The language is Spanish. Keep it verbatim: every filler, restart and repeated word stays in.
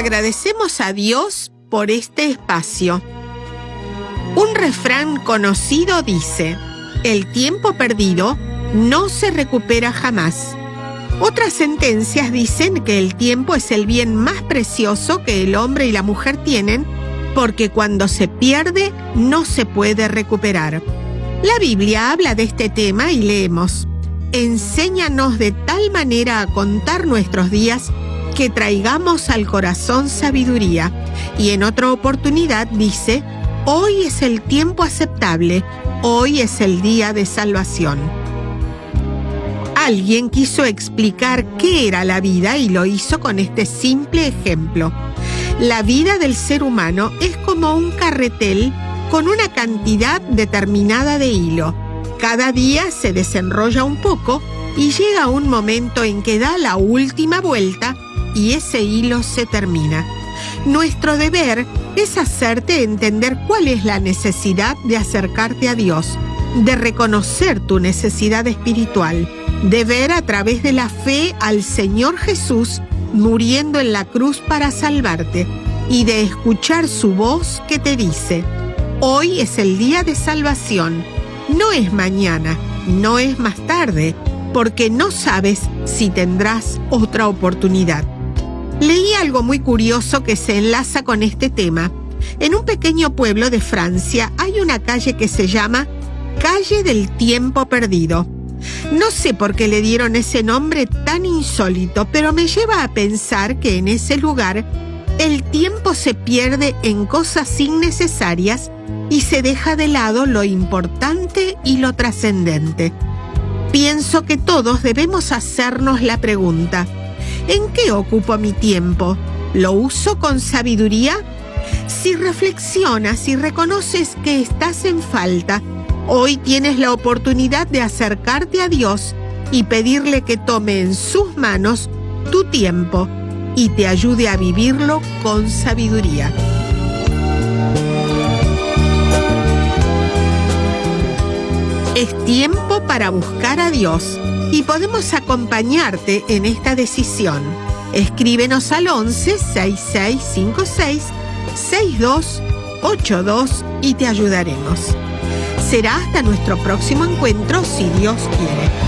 agradecemos a Dios por este espacio. Un refrán conocido dice: el tiempo perdido no se recupera jamás. Otras sentencias dicen que el tiempo es el bien más precioso que el hombre y la mujer tienen, porque cuando se pierde no se puede recuperar. La Biblia habla de este tema y leemos: enséñanos de tal manera a contar nuestros días que traigamos al corazón sabiduría. Y en otra oportunidad dice: hoy es el tiempo aceptable, hoy es el día de salvación. Alguien quiso explicar qué era la vida y lo hizo con este simple ejemplo. La vida del ser humano es como un carretel con una cantidad determinada de hilo. Cada día se desenrolla un poco y llega un momento en que da la última vuelta y ese hilo se termina. Nuestro deber es hacerte entender cuál es la necesidad de acercarte a Dios, de reconocer tu necesidad espiritual, de ver a través de la fe al Señor Jesús muriendo en la cruz para salvarte y de escuchar su voz que te dice: hoy es el día de salvación, no es mañana, no es más tarde, porque no sabes si tendrás otra oportunidad. Leí algo muy curioso que se enlaza con este tema. En un pequeño pueblo de Francia hay una calle que se llama Calle del Tiempo Perdido. No sé por qué le dieron ese nombre tan insólito, pero me lleva a pensar que en ese lugar el tiempo se pierde en cosas innecesarias y se deja de lado lo importante y lo trascendente. Pienso que todos debemos hacernos la pregunta: ¿en qué ocupo mi tiempo? ¿Lo uso con sabiduría? Si reflexionas y reconoces que estás en falta, hoy tienes la oportunidad de acercarte a Dios y pedirle que tome en sus manos tu tiempo y te ayude a vivirlo con sabiduría. Es tiempo para buscar a Dios y podemos acompañarte en esta decisión. Escríbenos al once, sesenta y seis cincuenta y seis, sesenta y dos ochenta y dos y te ayudaremos. Será hasta nuestro próximo encuentro, si Dios quiere.